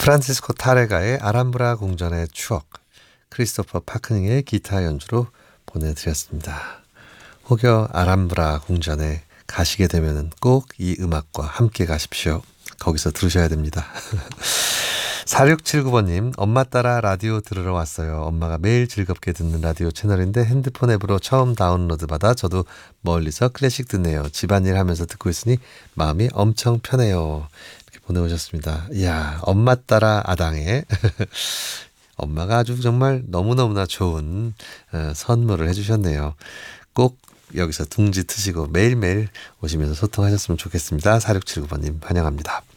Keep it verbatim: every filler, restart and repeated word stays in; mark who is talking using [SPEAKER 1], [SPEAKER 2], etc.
[SPEAKER 1] 프란시스코 타레가의 아람브라 궁전의 추억, 크리스토퍼 파크닝의 기타 연주로 보내드렸습니다. 혹여 아람브라 궁전에 가시게 되면 꼭 이 음악과 함께 가십시오. 거기서 들으셔야 됩니다. 사육칠구 번님, 엄마 따라 라디오 들으러 왔어요. 엄마가 매일 즐겁게 듣는 라디오 채널인데 핸드폰 앱으로 처음 다운로드 받아 저도 멀리서 클래식 듣네요. 집안일 하면서 듣고 있으니 마음이 엄청 편해요. 이렇게 보내오셨습니다. 이야, 엄마 따라 아당에 엄마가 아주 정말 너무너무나 좋은 어, 선물을 해주셨네요. 꼭 여기서 둥지 트시고 매일매일 오시면서 소통하셨으면 좋겠습니다. 사육칠구 번님 환영합니다.